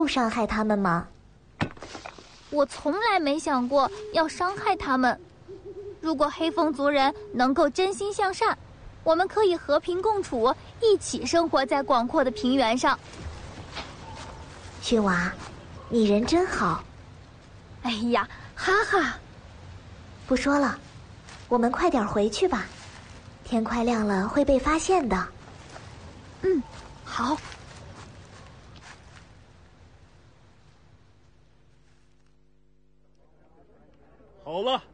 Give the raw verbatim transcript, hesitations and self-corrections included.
伤害他们吗？ 我从来没想过要伤害他们。如果黑风族人能够真心向善，我们可以和平共处，一起生活在广阔的平原上。 驯娃，你人真好。 哎呀，哈哈！ 不说了，我们快点回去吧，天快亮了会被发现的。 嗯，好。 好了，